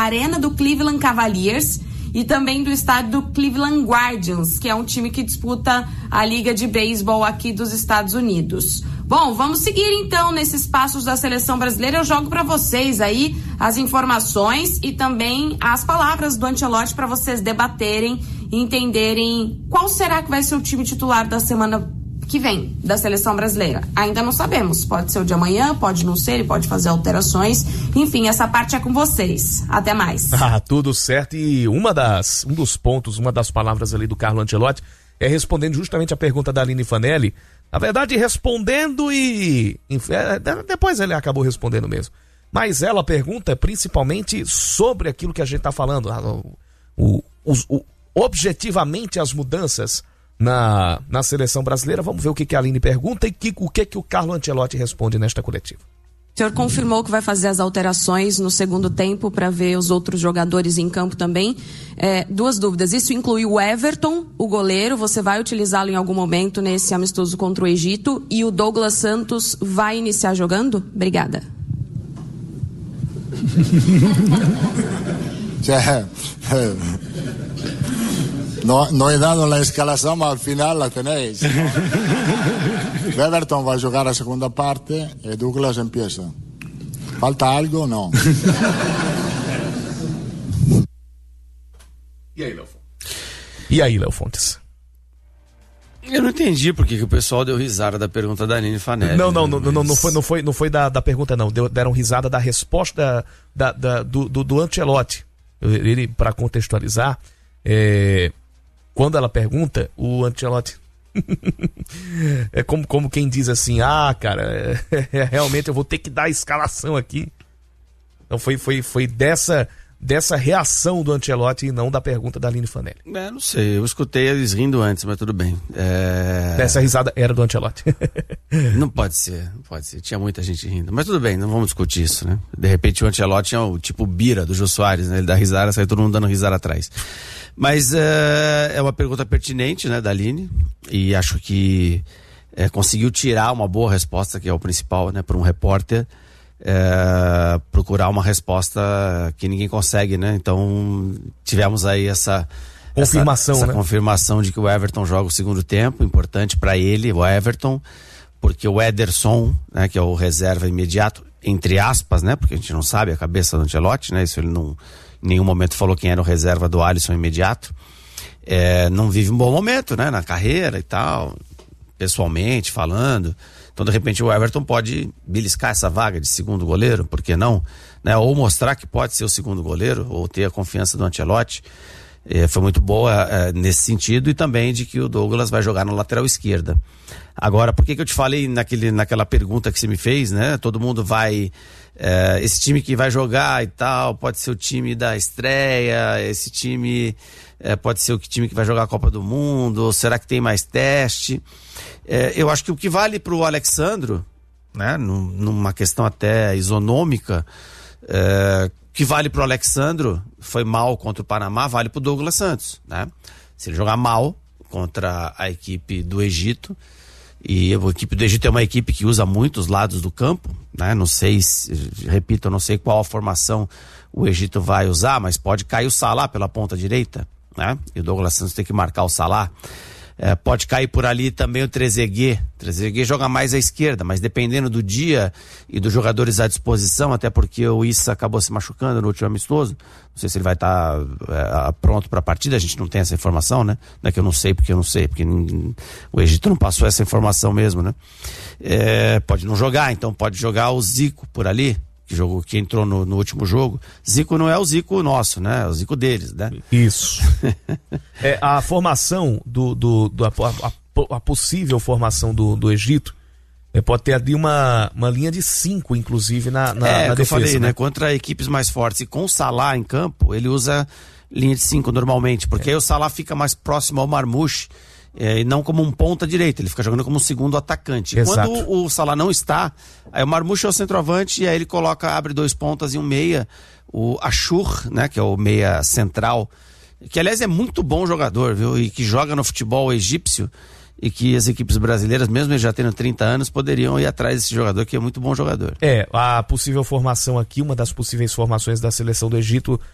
Arena do Cleveland Cavaliers e também do estádio do Cleveland Guardians, que é um time que disputa a Liga de Beisebol aqui dos Estados Unidos. Bom, vamos seguir então nesses passos da seleção brasileira. Eu jogo para vocês aí as informações e também as palavras do Ancelotti para vocês debaterem e entenderem qual será que vai ser o time titular da semana que vem da seleção brasileira. Ainda não sabemos, pode ser o de amanhã, pode não ser, ele pode fazer alterações, enfim, essa parte é com vocês. Até mais. Tudo certo, e um dos pontos, uma das palavras ali do Carlo Ancelotti é respondendo justamente a pergunta da Aline Fanelli, na verdade respondendo e depois ele acabou respondendo mesmo, mas ela pergunta principalmente sobre aquilo que a gente está falando, objetivamente as mudanças na seleção brasileira. Vamos ver o que a Aline pergunta e o que o Carlo Ancelotti responde nesta coletiva. O senhor confirmou que vai fazer as alterações no segundo tempo para ver os outros jogadores em campo também. Duas dúvidas. Isso inclui o Everton, o goleiro, você vai utilizá-lo em algum momento nesse amistoso contra o Egito, e o Douglas Santos vai iniciar jogando? Obrigada. No he dado la escalación, mas al final la tenéis. Everton va a jugar a segunda parte y Douglas empieza. ¿Falta algo? No. E aí, Léo Fontes? Eu não entendi por que o pessoal deu risada da pergunta da Aline Fanelli. Não foi da pergunta, não. Deram risada da resposta do Ancelotti. Ele, para contextualizar, quando ela pergunta, o Ancelotti é como quem diz assim, cara, realmente eu vou ter que dar a escalação aqui. Então foi dessa reação do Ancelotti e não da pergunta da Aline Fanelli. Não sei, eu escutei eles rindo antes, mas tudo bem. Essa risada era do Ancelotti. Não pode ser. Tinha muita gente rindo. Mas tudo bem, não vamos discutir isso, né? De repente o Ancelotti é o tipo Bira do Jô Soares, né? Ele dá risada, sai todo mundo dando risada atrás. Mas é uma pergunta pertinente, né, da Aline, e acho que conseguiu tirar uma boa resposta, que é o principal, né, para um repórter, procurar uma resposta que ninguém consegue, né? Então tivemos aí essa confirmação de que o Everton joga o segundo tempo, importante para ele, o Everton, porque o Ederson, né, que é o reserva imediato, entre aspas, né, porque a gente não sabe a cabeça do Ancelotti, né, isso ele não em nenhum momento falou quem era o reserva do Alisson imediato, não vive um bom momento, né, na carreira e tal, pessoalmente falando. Então de repente o Everton pode beliscar essa vaga de segundo goleiro, por que não, né? Ou mostrar que pode ser o segundo goleiro, ou ter a confiança do Ancelotti. Foi muito boa nesse sentido, e também de que o Douglas vai jogar na lateral esquerda. Agora, por que eu te falei naquela pergunta que você me fez, né? Todo mundo vai... esse time que vai jogar e tal, pode ser o time da estreia, esse time pode ser o time que vai jogar a Copa do Mundo, ou será que tem mais teste? Eu acho que o que vale para o Alexandro, né, numa questão até isonômica, que vale para o Alexandro, foi mal contra o Panamá, vale para o Douglas Santos, né? Se ele jogar mal contra a equipe do Egito, e a equipe do Egito é uma equipe que usa muitos lados do campo, né? Não sei, repito, eu não sei qual a formação o Egito vai usar, mas pode cair o Salah pela ponta direita, né? E o Douglas Santos tem que marcar o Salah. Pode cair por ali também o Trezeguet. Trezeguet joga mais à esquerda, mas dependendo do dia e dos jogadores à disposição, até porque o Issa acabou se machucando no último amistoso, não sei se ele vai estar pronto para a partida, a gente não tem essa informação, né? Não é que eu não sei, porque o Egito não passou essa informação mesmo, né? Pode não jogar, então pode jogar o Zico por ali, que entrou no último jogo. Zico não é o Zico nosso, né? É o Zico deles, né? Isso. A formação a possível formação do Egito pode ter ali uma linha de 5, inclusive, na defesa. Eu falei, né? Contra equipes mais fortes. E com o Salah em campo, ele usa linha de 5 normalmente, porque aí o Salah fica mais próximo ao Marmouche, e não como um ponta direita, ele fica jogando como um segundo atacante. Exato. Quando o Salah não está, aí o Marmouche é o centroavante, e aí ele abre 2 pontas e um meia, o Achour, né, que é o meia central, que aliás é muito bom jogador, viu, e que joga no futebol egípcio, e que as equipes brasileiras, mesmo ele já tendo 30 anos, poderiam ir atrás desse jogador, que é muito bom jogador. A possível formação aqui, uma das possíveis formações da seleção do Egito,